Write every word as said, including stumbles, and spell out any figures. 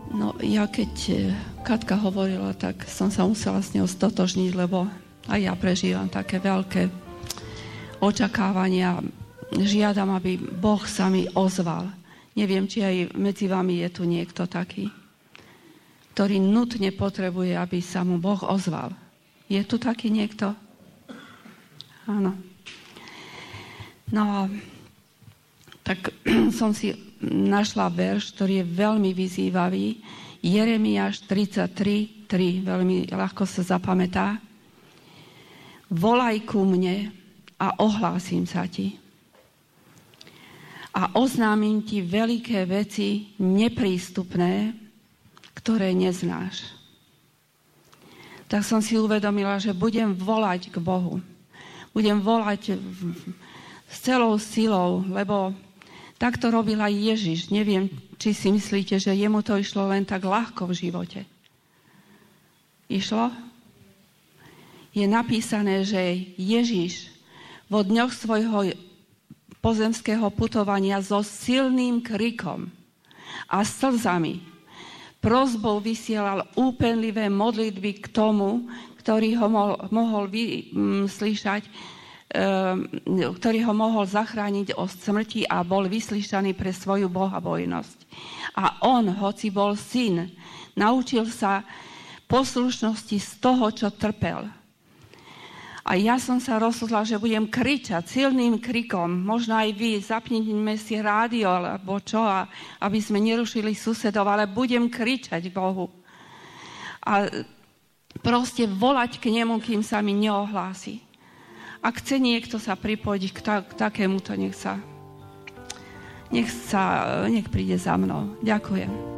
No, ja keď Katka hovorila, tak som sa musela s ňou stotožniť, lebo aj ja prežívam také veľké očakávania. Žiadam, aby Boh sa mi ozval. Neviem, či aj medzi vami je tu niekto taký, ktorý nutne potrebuje, aby sa mu Boh ozval. Je tu taký niekto? Áno. No a tak som si našla verš, ktorý je veľmi vyzývavý. Jeremiáš tridsaťtri tri, veľmi ľahko sa zapamätá. Volaj ku mne a ohlásim sa ti. A oznámim ti veľké veci neprístupné, ktoré neznáš. Tak som si uvedomila, že budem volať k Bohu. Budem volať v, s celou silou, lebo tak to robil aj Ježiš. Neviem, či si myslíte, že jemu to išlo len tak ľahko v živote. Išlo? Je napísané, že Ježiš vo dňoch svojho pozemského putovania so silným krikom a slzami prosbou vysielal úpenlivé modlitby k tomu, ktorý ho mohol, mohol vyslíšať, ktorý ho mohol zachrániť od smrti a bol vyslyšaný pre svoju bohabojnosť. A on, hoci bol syn, naučil sa poslušnosti z toho, čo trpel. A ja som sa rozhodla, že budem kričať silným krikom, možno aj vy, zapnime si rádio alebo čo, aby sme nerušili susedov, ale budem kričať Bohu. A proste volať k nemu, kým sa mi neohlási. Ak chce niekto sa pripojiť k, ta- k takémuto, nech sa, nech sa, nech príde za mnou. Ďakujem.